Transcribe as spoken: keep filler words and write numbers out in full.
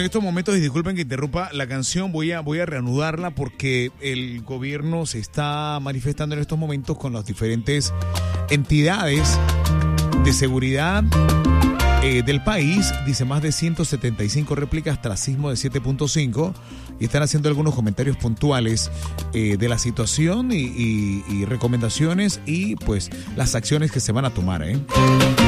en estos momentos, y disculpen que interrumpa la canción, voy a, voy a reanudarla porque el gobierno se está manifestando en estos momentos con las diferentes entidades de seguridad eh, del país. Dice más de ciento setenta y cinco réplicas tras sismo de siete punto cinco y están haciendo algunos comentarios puntuales eh, de la situación y, y, y recomendaciones y pues las acciones que se van a tomar, ¿eh?